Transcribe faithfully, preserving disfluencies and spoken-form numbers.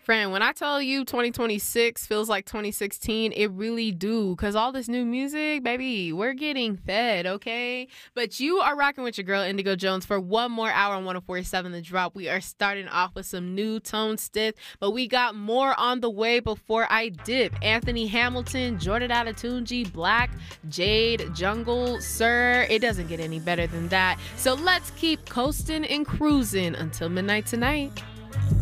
Friend, when I tell you twenty twenty-six feels like twenty sixteen, it really do. Because all this new music, baby, we're getting fed, okay? But you are rocking with your girl, Indigo Jones, for one more hour on one oh four point seven The Drop. We are starting off with some new Tone Stith, but we got more on the way before I dip. Anthony Hamilton, Jordan Adetunji, Black, Jade, Jungle, Sir. It doesn't get any better than that. So let's keep coasting and cruising until midnight tonight.